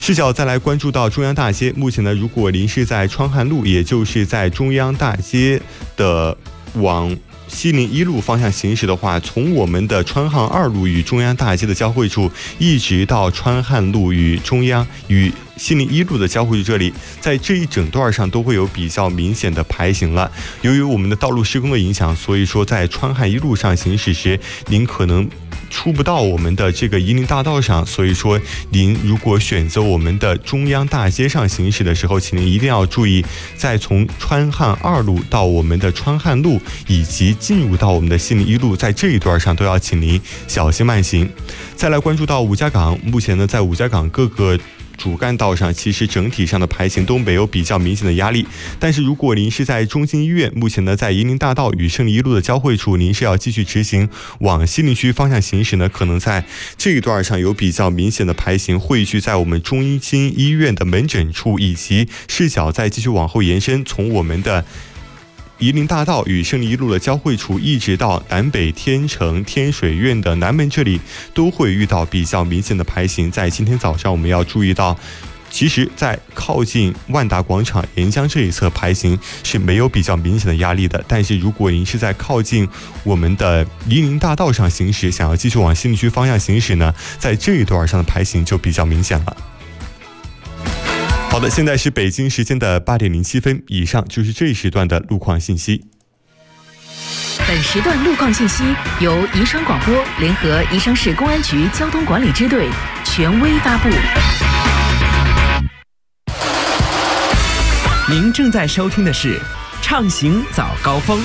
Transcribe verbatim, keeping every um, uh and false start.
视角再来关注到中央大街，目前呢，如果您是在川汉路，也就是在中央大街的往西宁一路方向行驶的话，从我们的川汉二路与中央大街的交汇处，一直到川汉路与中央与西宁一路的交汇处这里，在这一整段上都会有比较明显的排行了。由于我们的道路施工的影响，所以说在川汉一路上行驶时，您可能出不到我们的这个夷陵大道上，所以说您如果选择我们的中央大街上行驶的时候，请您一定要注意，在从川汉二路到我们的川汉路以及进入到我们的西宁一路，在这一段上都要请您小心慢行。再来关注到五家港，目前呢，在五家港各个主干道上，其实整体上的排行都没有比较明显的压力，但是如果您是在中心医院，目前呢在夷陵大道与胜利一路的交汇处，您是要继续直行往西宁区方向行驶呢，可能在这一段上有比较明显的排行汇聚在我们中心医院的门诊处，以及视角再继续往后延伸，从我们的夷陵大道与胜利一路的交汇处，一直到南北天成天水院的南门这里，都会遇到比较明显的排行。在今天早上，我们要注意到，其实在靠近万达广场沿江这一侧排行是没有比较明显的压力的，但是如果您是在靠近我们的夷陵大道上行驶，想要继续往西宁区方向行驶呢，在这一段上的排行就比较明显了。好的，现在是北京时间的八点零七分，以上就是这一时段的路况信息。 本时段路况信息由宜昌广播联合宜昌市公安局交通管理支队权威发布。 您正在收听的是《畅行早高峰》。